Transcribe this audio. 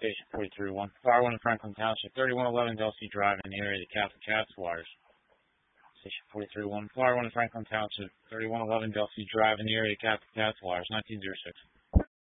Station 43-1. Fire 1 in Franklin Township, 3111 Delsey Drive in the area of the Catholic Cats Wires. Station 43-1. Fire 1 in Franklin Township, 3111 Delsey Drive in the area of the Catholic Cats Wires, 1906.